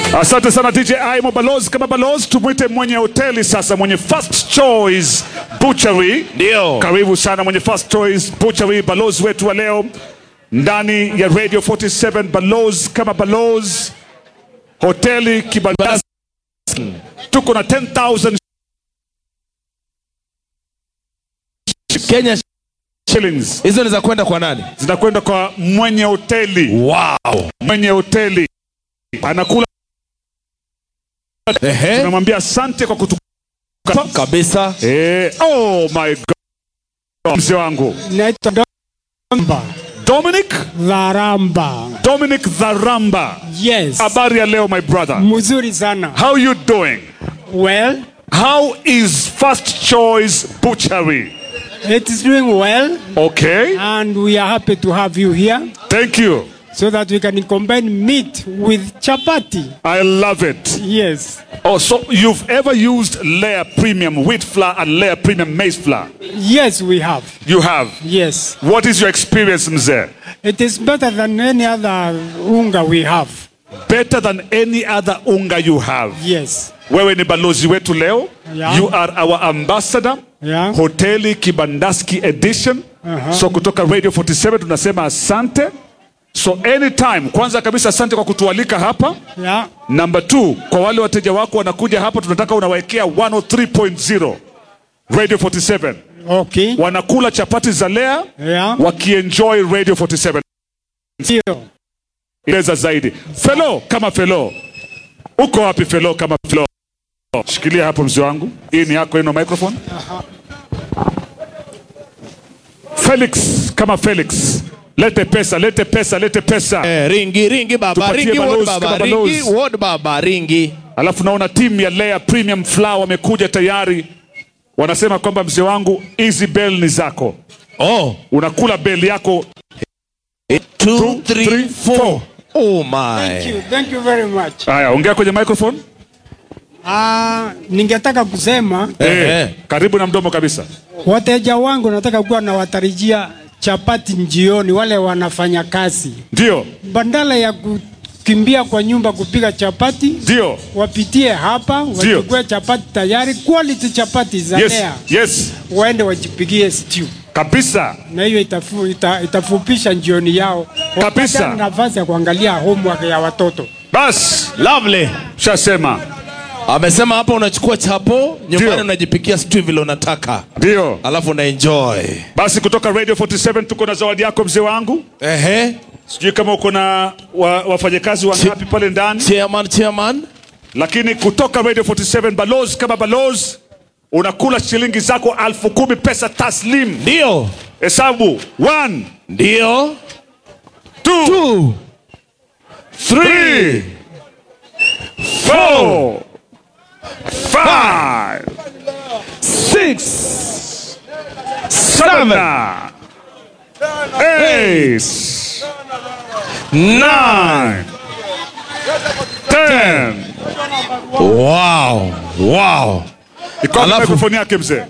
Asante sana DJ Aimo. Balozi kama balozi, tumuite mwenye hoteli sasa, mwenye First Choice Butchery. Ndio. Karibu sana mwenye First Choice Butchery, balozi wetu wa leo ndani ya Radio 47. Balozi kama balozi, hoteli Kibandaski. Tuko na 10,000 Kenya shillings. Hizo ni za kwenda kwa nani? Zinakwenda kwa mwenye hoteli. Wow. Mwenye hoteli anakula. Tunamwambia asante kwa kabisa. Oh my God. Mzee wangu. Naitwa Dominic Dharamba. Dominic Dharamba. Yes. Habari ya leo my brother. Mzuri sana. How you doing? Well. How is First Choice Butchery? It is doing well. Okay. And we are happy to have you here. Thank you. So that we can combine meat with chapati. I love it. Yes. Oh, so you've ever used Layer Premium wheat flour and Layer Premium maize flour? Yes, we have. You have? Yes. What is your experience, Mzee? It is better than any other unga we have. Better than any other unga you have? Yes. Wewe ni balozi wetu leo. Yeah. You are our ambassador. Yeah. Hoteli Kibandaski edition. So kutoka Radio 47 tunasema asante. So anytime, kwanza kabisa asante kwa kutualika hapa. Yeah. Number 2, kwa wale wateja wako wanakuja hapa, tunataka unawaekea 103.0 Radio 47. Okay. Wanakula chapati za Layer. Yeah. Wakienjoy Radio 47. Sio. Eleza zaidi. Fellow kama fellow. Uko wapi fellow kama fellow? Shikilia hapo mzee wangu. Hii ni yako, ino microphone. Felix kama Felix. Lete pesa, lete pesa, lete pesa. Ringi baba, Tupatie ringi balozi, word baba, ringi word baba, ringi. Alafu naona timu ya Layer Premium Flour wamekuja tayari. Wanasema kwamba mzee wangu, hizi bell ni zako. Oh. Unakula bell yako. 2, 3, 4. Oh my. Thank you very much. Haya, ongea kwenye microphone. Ningetaka kusema karibu na mdomo kabisa. Wateja wangu nataka kuwa na watarajia chapati njioni, wale wanafanya kazi. Ndio. Bandala ya kukimbia kwa nyumba kupiga chapati. Ndio. Wapitie hapa, wachukue chapati tayari, quality chapati za Layer. Yes. Waende wajipigie stew. Kabisa. Na hiyo itafupisha njioni yao. Kabisa. Wakati nafasi ya kuangalia homework ya watoto. Bas, lovely. Shasema. Amesema hapa unachukua chapo, nyumbani unajipikia stew vile unataka. Ndio. Alafu una enjoy. Basi kutoka Radio 47 tuko na zawadi yako mzee wangu. Sijui kama uko na wafanyakazi wangapi pale ndani. Chairman. Lakini kutoka Radio 47 balozi kama balozi, unakula shilingi zako 10,000 pesa taslim. Ndio. Hesabu. 1. Ndio. 2. 3. 4. 5. 6. 7. 8. 9. 10. Wow. Iko na mikrofoni yake mzee.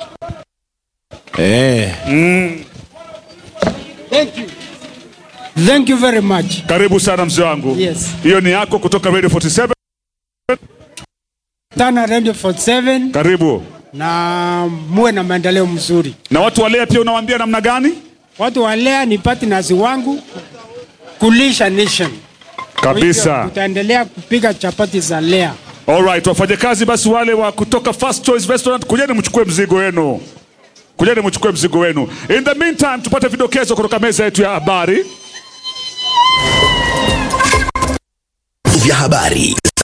Thank you very much. Karibu sana mzee wangu. Yes. Hiyo ni yako kutoka Radio 47. Tana Radio 47. Karibu. Na muwe na maendeleo mzuri. Na watu wa Layer pia unawaambia namna gani? Watu wa Layer ni partners wangu kulisha nation. Kabisa. Tutaendelea kupiga chapati za Layer. Alright, wafanyakazi basi wale wa kutoka First Choice Restaurant, kujeni mchukue mzigo wenu. Kujeni mchukue mzigo wenu. In the meantime, tupate vidokezo kutoka meza yetu ya habari. Vya habari.